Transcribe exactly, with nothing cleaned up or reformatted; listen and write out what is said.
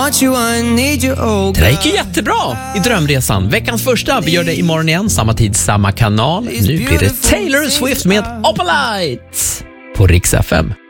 want you, I need you, oh. Det där gick ju jättebra i Drömresan. Veckans första, vi gör det imorgon igen. Samma tid, samma kanal. Nu blir det Taylor Swift med Opalite på Rix F M.